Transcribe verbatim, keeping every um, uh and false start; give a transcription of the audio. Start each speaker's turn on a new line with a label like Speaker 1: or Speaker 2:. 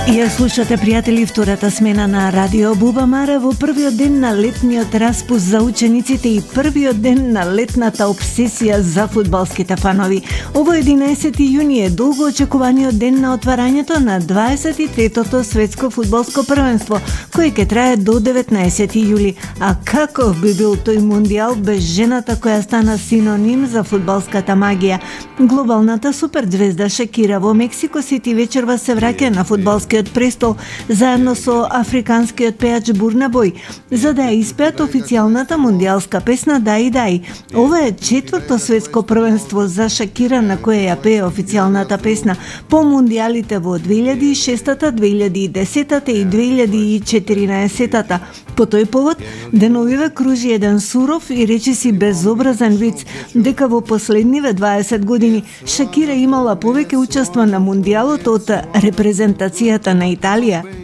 Speaker 1: Ја слушате, пријатели, втората смена на Радио Бубамара во првиот ден на летниот распуст за учениците и првиот ден на летната обсесија за фудбалските фанови. Ово единаесети јуни е долго очекуваниот ден на отварањето на дваесет и третото светско фудбалско првенство, кој ќе трае до деветнаесети јули. А каков би бил тој мундијал без жената која стана синоним за фудбалската магија? Глобалната суперзвезда Шакира во Мексико Сити вечерва се враќа на фудбалскиот престол заедно со африканскиот пеач Бурна Бој за да ја испеат официјалната мундијалска песна Дај Дај. Ова е четврто светско првенство за Шакира на кое ја пее официјалната песна по мундијалите во две илјади и шестата, две илјади и десетата и две илјади и четиринаесетата. По тој повод, деновиве кружи еден суров и речиси безобразен виц дека во последниве дваесет години Шакира имала повеќе учества на мундијалот од репрезентацијата на Италија.